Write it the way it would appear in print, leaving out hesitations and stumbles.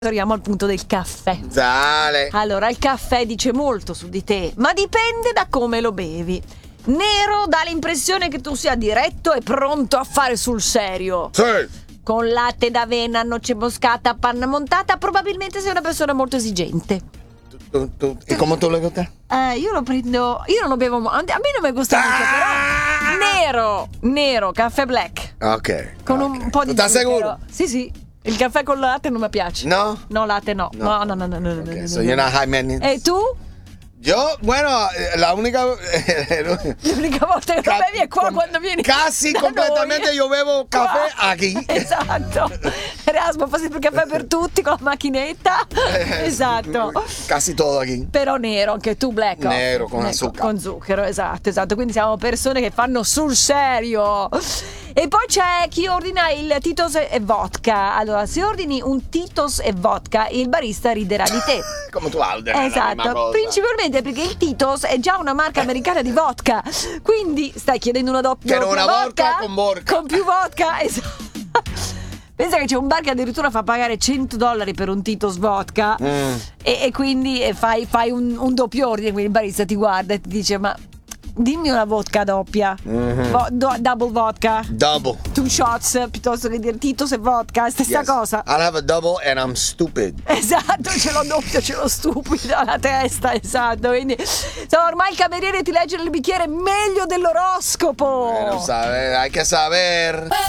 Arriviamo al punto del caffè. Sale. Allora, il caffè dice molto su di te, ma dipende da come lo bevi. Nero dà l'impressione che tu sia diretto e pronto a fare sul serio. Sì. Con latte d'avena, noce moscata, panna montata, probabilmente sei una persona molto esigente. E come tu lo gusta? Io lo prendo. Io non lo bevo. A me non mi gusta molto, però. Nero, caffè black. Ok. Con un po' di Sta zucchero. sicuro? Sì. Il caffè con latte non mi piace. No? No, latte no. No. Okay, so you're not high maintenance. E tu? Yo, bueno, la única L'unica volta che lo bevi è qua quando vieni casi da completamente noi. io bevo caffè aquí. Esatto. Erasmo fa sempre il caffè per tutti con la macchinetta. Esatto. Casi todo aquí. Però nero, anche tu black coffee. Nero, con zucchero. Con zucchero, esatto. Quindi siamo persone che fanno sul serio. E poi c'è chi ordina il Tito's e vodka. Allora, se ordini un Tito's e vodka, il barista riderà di te. Come tu Alden. Esatto, principalmente perché il Tito's è già una marca americana di vodka. Quindi stai chiedendo una doppia Che una vodka con vodka. Con più vodka, esatto. Pensa che c'è un bar che addirittura fa pagare $100 per un Tito's vodka e quindi fai un doppio ordine, quindi il barista ti guarda e ti dice: ma dimmi una vodka doppia, double vodka, Double. 2 shots, piuttosto che dire Tito's e vodka, stessa cosa. I'll have a double and I'm stupid. Esatto, ce l'ho doppio, ce l'ho stupido alla testa, esatto. Quindi insomma, ormai il cameriere ti legge nel bicchiere meglio dell'oroscopo. Bueno, hay que saber.